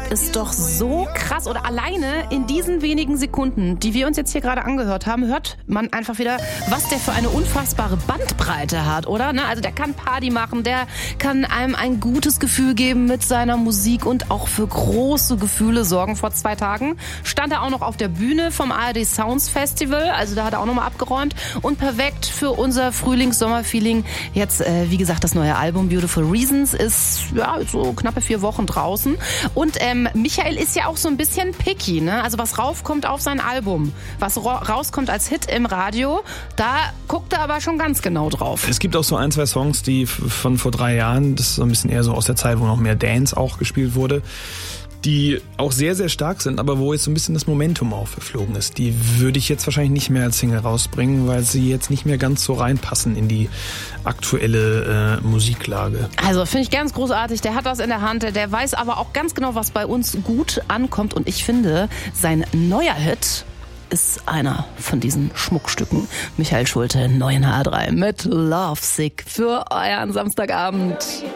ist doch so krass. Oder alleine in diesen wenigen Sekunden, die wir uns jetzt hier gerade angehört haben, hört man einfach wieder, was der für eine unfassbare Bandbreite hat, oder? Also der kann Party machen, der kann einem ein gutes Gefühl geben mit seiner Musik und auch für große Gefühle sorgen. Vor 2 Tagen stand er auch noch auf der Bühne vom ARD Sounds Festival, also da hat er auch nochmal abgeräumt. Und perfekt für unser Frühlings-Sommer-Feeling. Jetzt, wie gesagt, das neue Album Beautiful Reasons ist ja so knappe 4 Wochen draußen. Und Michael ist ja auch so ein bisschen picky, ne? Also was raufkommt auf sein Album, was rauskommt als Hit im Radio, da guckt er aber schon ganz genau drauf. Es gibt auch so 1, 2 Songs, die von vor 3 Jahren, das ist so ein bisschen eher so aus der Zeit, wo noch mehr Dance auch gespielt wurde, die auch sehr, sehr stark sind, aber wo jetzt so ein bisschen das Momentum aufgeflogen ist. Die würde ich jetzt wahrscheinlich nicht mehr als Single rausbringen, weil sie jetzt nicht mehr ganz so reinpassen in die aktuelle Musiklage. Also finde ich ganz großartig. Der hat das in der Hand. Der weiß aber auch ganz genau, was bei uns gut ankommt. Und ich finde, sein neuer Hit ist einer von diesen Schmuckstücken. Michael Schulte, neu in HR3 mit Lovesick für euren Samstagabend.